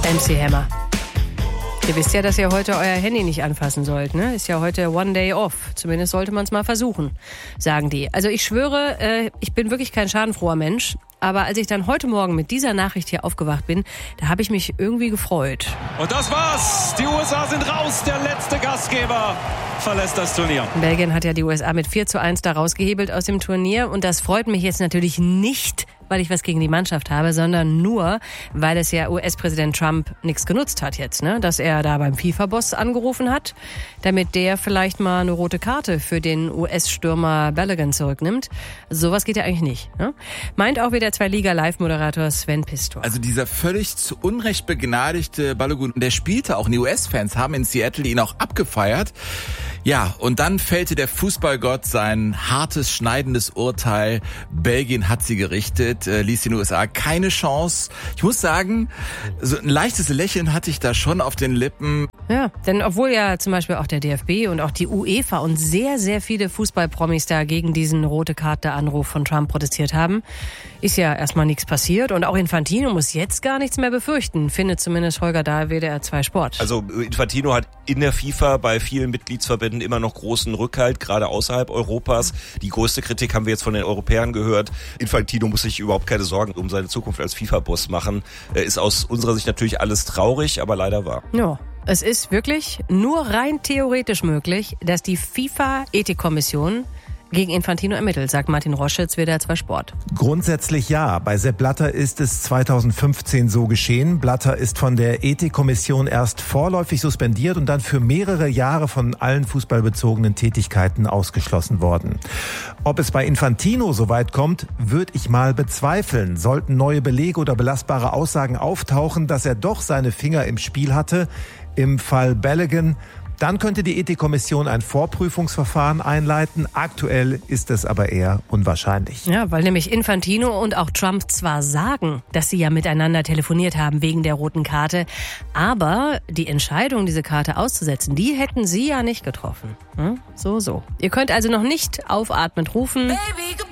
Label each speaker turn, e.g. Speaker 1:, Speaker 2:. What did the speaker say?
Speaker 1: MC Hammer. Ihr wisst ja, dass ihr heute euer Handy nicht anfassen sollt, ne? Ist ja heute One Day Off. Zumindest sollte man es mal versuchen, sagen die. Also ich schwöre, ich bin wirklich kein schadenfroher Mensch. Aber als ich dann heute Morgen mit dieser Nachricht hier aufgewacht bin, da habe ich mich irgendwie gefreut.
Speaker 2: Und das war's. Die USA sind raus. Der letzte Gastgeber verlässt das Turnier.
Speaker 1: Belgien hat ja die USA mit 4:1 da rausgehebelt aus dem Turnier. Und das freut mich jetzt natürlich nicht, weil ich was gegen die Mannschaft habe, sondern nur, weil es ja US-Präsident Trump nichts genutzt hat jetzt, ne? Dass er da beim FIFA-Boss angerufen hat, damit der vielleicht mal eine rote Karte für den US-Stürmer Balogun zurücknimmt. Sowas geht ja eigentlich nicht, ne? Meint auch wieder Zwei-Liga-Live-Moderator Sven Pistor.
Speaker 3: Also dieser völlig zu Unrecht begnadigte Balogun, der spielte auch, und die US-Fans haben in Seattle ihn auch abgefeiert. Ja, und dann fällte der Fußballgott sein hartes, schneidendes Urteil. Belgien hat sie gerichtet, ließ den USA keine Chance. Ich muss sagen, so ein leichtes Lächeln hatte ich da schon auf den Lippen.
Speaker 1: Ja, denn obwohl ja zum Beispiel auch der DFB und auch die UEFA und sehr, sehr viele Fußballpromis da gegen diesen rote-Karte-Anruf von Trump protestiert haben, ist ja erstmal nichts passiert. Und auch Infantino muss jetzt gar nichts mehr befürchten, findet zumindest Holger Dahl, WDR 2 Sport.
Speaker 4: Also Infantino hat in der FIFA bei vielen Mitgliedsverbänden immer noch großen Rückhalt, gerade außerhalb Europas. Die größte Kritik haben wir jetzt von den Europäern gehört. Infantino muss sich überhaupt keine Sorgen um seine Zukunft als FIFA-Boss machen. Ist aus unserer Sicht natürlich alles traurig, aber leider wahr.
Speaker 1: Ja. Es ist wirklich nur rein theoretisch möglich, dass die FIFA-Ethikkommission gegen Infantino ermittelt, sagt Martin Roschitz, WDR 2 Sport.
Speaker 5: Grundsätzlich ja. Bei Sepp Blatter ist es 2015 so geschehen. Blatter ist von der Ethikkommission erst vorläufig suspendiert und dann für mehrere Jahre von allen fußballbezogenen Tätigkeiten ausgeschlossen worden. Ob es bei Infantino so weit kommt, würde ich mal bezweifeln. Sollten neue Belege oder belastbare Aussagen auftauchen, dass er doch seine Finger im Spiel hatte, im Fall Balogun, dann könnte die Ethikkommission ein Vorprüfungsverfahren einleiten. Aktuell ist es aber eher unwahrscheinlich.
Speaker 1: Ja, weil nämlich Infantino und auch Trump zwar sagen, dass sie ja miteinander telefoniert haben wegen der roten Karte, aber die Entscheidung, diese Karte auszusetzen, die hätten sie ja nicht getroffen. So. Ihr könnt also noch nicht aufatmend rufen. Baby,